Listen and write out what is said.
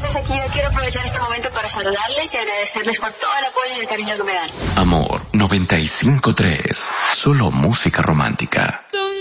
oyentes aquí, yo quiero aprovechar este momento para saludarles y agradecerles por todo el apoyo y el cariño que me dan. Amor 95.3, solo música romántica.